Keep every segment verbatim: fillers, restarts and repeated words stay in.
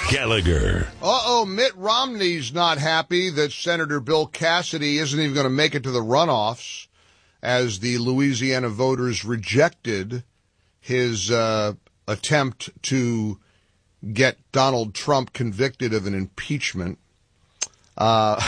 Gallagher. Uh-oh, Mitt Romney's not happy that Senator Bill Cassidy isn't even going to make it to the runoffs as the Louisiana voters rejected his uh, attempt to get Donald Trump convicted of an impeachment. Uh,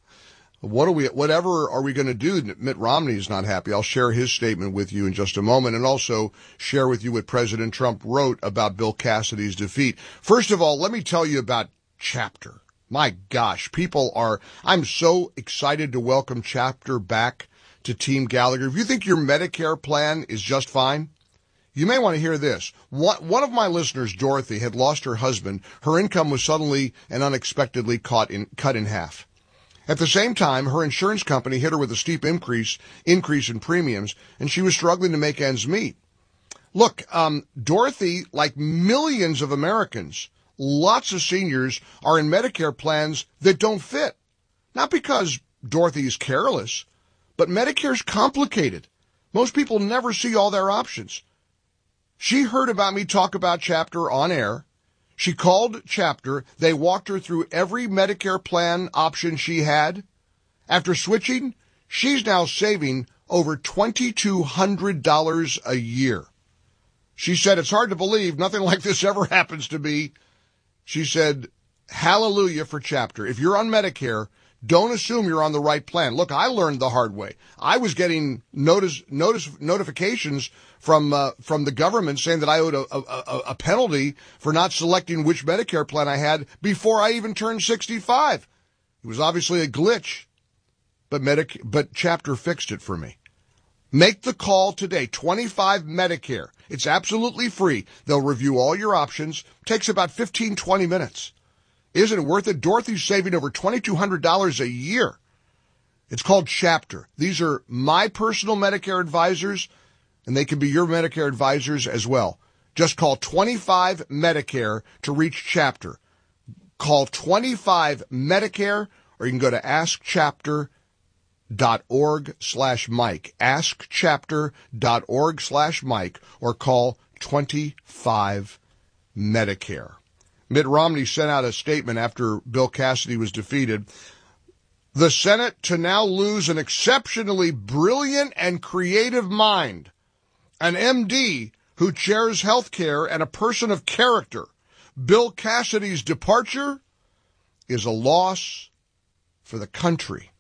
what are we, whatever are we going to do? Mitt Romney is not happy. I'll share his statement with you in just a moment and also share with you what President Trump wrote about Bill Cassidy's defeat. First of all, let me tell you about Chapter. My gosh, people are, I'm so excited to welcome Chapter back to Team Gallagher. If you think your Medicare plan is just fine, you may want to hear this. One of my listeners, Dorothy, had lost her husband. Her income was suddenly and unexpectedly caught in, cut in half. At the same time, her insurance company hit her with a steep increase, increase in premiums, and she was struggling to make ends meet. Look, um, Dorothy, like millions of Americans, lots of seniors are in Medicare plans that don't fit. Not because Dorothy is careless, but Medicare's complicated. Most people never see all their options. She heard about me talk about Chapter on air. She called Chapter. They walked her through every Medicare plan option she had. After switching, she's now saving over two thousand two hundred dollars a year. She said, it's hard to believe nothing like this ever happens to me. She said, hallelujah for Chapter. If you're on Medicare, don't assume you're on the right plan. Look, I learned the hard way. I was getting notice, notice, notifications from uh, from the government saying that I owed a, a, a penalty for not selecting which Medicare plan I had before I even turned sixty-five. It was obviously a glitch, but Medic, but Chapter fixed it for me. Make the call today. twenty-five Medicare. It's absolutely free. They'll review all your options. Takes about fifteen, twenty minutes. Isn't it worth it? Dorothy's saving over two thousand two hundred dollars a year. It's called Chapter. These are my personal Medicare advisors, and they can be your Medicare advisors as well. Just call twenty-five Medicare to reach Chapter. Call twenty-five Medicare, or you can go to askchapter dot org slash Mike. askchapter dot org slash Mike, or call twenty-five Medicare. Mitt Romney sent out a statement after Bill Cassidy was defeated. The Senate to now lose an exceptionally brilliant and creative mind, an M D who chairs health care and a person of character. Bill Cassidy's departure is a loss for the country.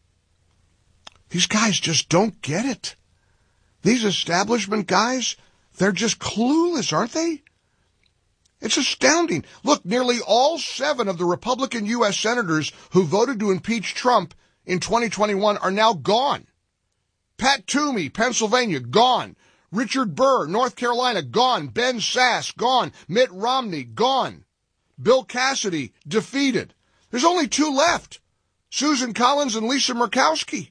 These guys just don't get it. These establishment guys, they're just clueless, aren't they? It's astounding. Look, nearly all seven of the Republican U S senators who voted to impeach Trump in twenty twenty-one are now gone. Pat Toomey, Pennsylvania, gone. Richard Burr, North Carolina, gone. Ben Sasse, gone. Mitt Romney, gone. Bill Cassidy, defeated. There's only two left, Susan Collins and Lisa Murkowski.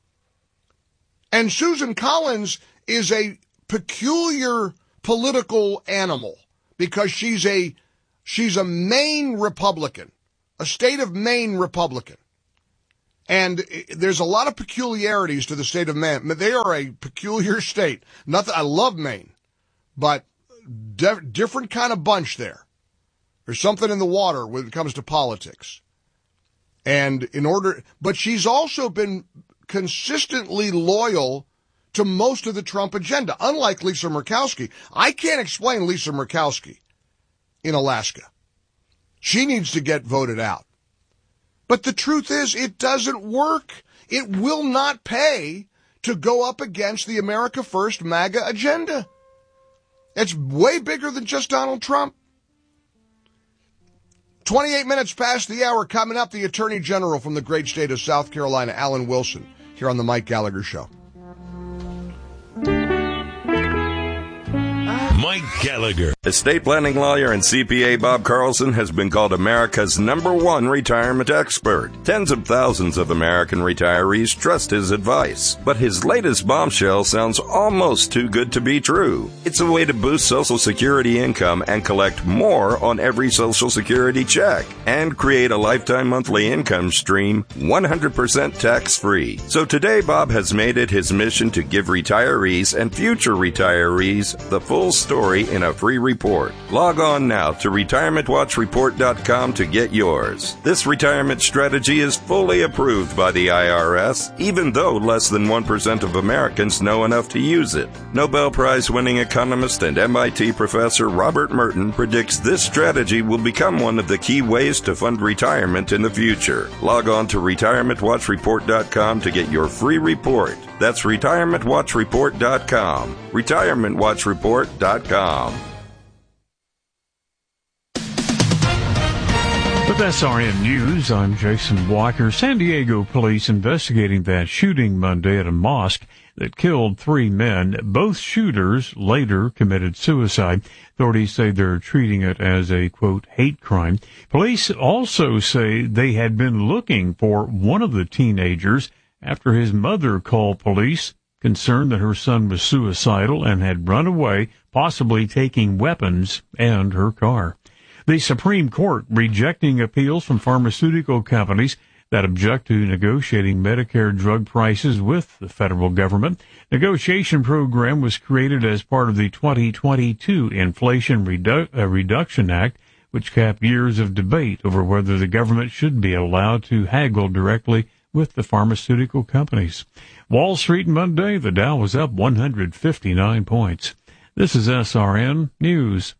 And Susan Collins is a peculiar political animal, because she's a she's a Maine Republican, a state of Maine Republican. And there's a lot of peculiarities to the state of Maine. They are a peculiar state. Nothing, I love Maine, but de- different kind of bunch there. There's something in the water when it comes to politics. And in order, but she's also been consistently loyal to most of the Trump agenda, unlike Lisa Murkowski. I can't explain Lisa Murkowski in Alaska. She needs to get voted out. But the truth is, it doesn't work. It will not pay to go up against the America First MAGA agenda. It's way bigger than just Donald Trump. twenty-eight minutes past the hour, coming up, the Attorney General from the great state of South Carolina, Alan Wilson, here on the Mike Gallagher Show. Mike Gallagher. Estate planning lawyer and C P A Bob Carlson has been called America's number one retirement expert. Tens of thousands of American retirees trust his advice. But his latest bombshell sounds almost too good to be true. It's a way to boost Social Security income and collect more on every Social Security check and create a lifetime monthly income stream one hundred percent tax-free. So today, Bob has made it his mission to give retirees and future retirees the full story story in a free report. Log on now to retirement watch report dot com to get yours. This retirement strategy is fully approved by the I R S, even though less than one percent of Americans know enough to use it. Nobel Prize-winning economist and M I T professor Robert Merton predicts this strategy will become one of the key ways to fund retirement in the future. Log on to retirement watch report dot com to get your free report. That's retirement watch report dot com. retirement watch report dot com. With S R N News, I'm Jason Walker. San Diego police investigating that shooting Monday at a mosque that killed three men. Both shooters later committed suicide. Authorities say they're treating it as a, quote, hate crime. Police also say they had been looking for one of the teenagers after his mother called police, concerned that her son was suicidal and had run away, possibly taking weapons and her car. The Supreme Court rejecting appeals from pharmaceutical companies that object to negotiating Medicare drug prices with the federal government. Negotiation program was created as part of the twenty twenty-two Inflation Redu- uh, Reduction Act, which capped years of debate over whether the government should be allowed to haggle directly with the pharmaceutical companies. Wall Street Monday, the Dow was up one hundred fifty-nine points. This is S R N News.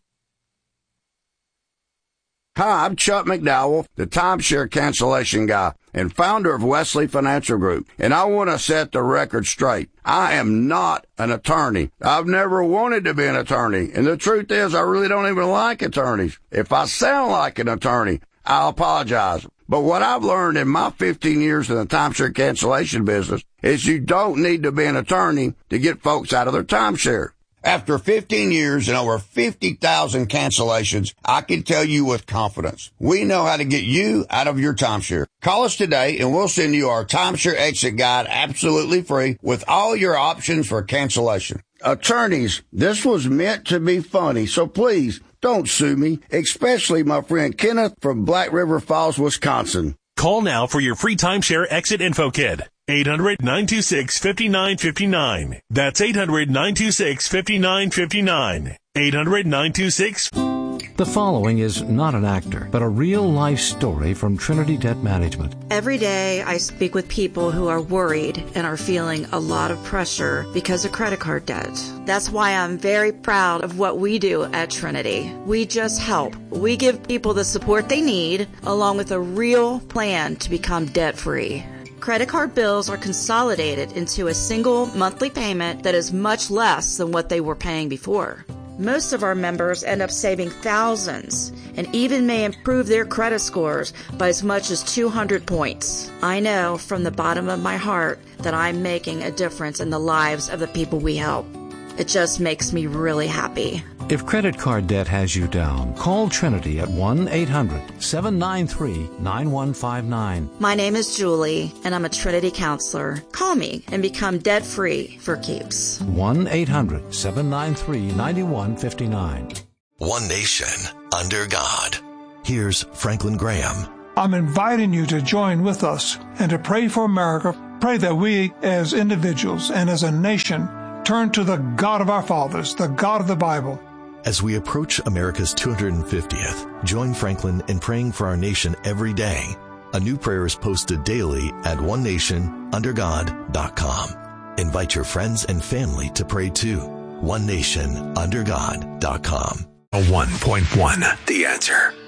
Hi, I'm Chuck McDowell, the timeshare cancellation guy and founder of Wesley Financial Group, and I want to set the record straight. I am not an attorney. I've never wanted to be an attorney, and the truth is I really don't even like attorneys. If I sound like an attorney, I'll apologize. But what I've learned in my fifteen years in the timeshare cancellation business is you don't need to be an attorney to get folks out of their timeshare. After fifteen years and over fifty thousand cancellations, I can tell you with confidence, we know how to get you out of your timeshare. Call us today and we'll send you our timeshare exit guide absolutely free with all your options for cancellation. Attorneys, this was meant to be funny, so please don't sue me, especially my friend Kenneth from Black River Falls, Wisconsin. Call now for your free timeshare exit info kit. eight hundred, nine two six, five nine five nine. That's eight hundred, nine two six, five nine five nine. eight hundred, nine two six. The following is not an actor, but a real-life story from Trinity Debt Management. Every day I speak with people who are worried and are feeling a lot of pressure because of credit card debt. That's why I'm very proud of what we do at Trinity. We just help. We give people the support they need, along with a real plan to become debt-free. Credit card bills are consolidated into a single monthly payment that is much less than what they were paying before. Most of our members end up saving thousands and even may improve their credit scores by as much as two hundred points. I know from the bottom of my heart that I'm making a difference in the lives of the people we help. It just makes me really happy. If credit card debt has you down, call Trinity at one eight hundred, seven nine three, nine one five nine. My name is Julie, and I'm a Trinity counselor. Call me and become debt-free for keeps. one eight hundred, seven nine three, nine one five nine. One nation under God. Here's Franklin Graham. I'm inviting you to join with us and to pray for America. Pray that we as individuals and as a nation turn to the God of our fathers, the God of the Bible. As we approach America's two hundred fiftieth, join Franklin in praying for our nation every day. A new prayer is posted daily at one nation under god dot com. Invite your friends and family to pray too. one nation under god dot com. one point one, The Answer.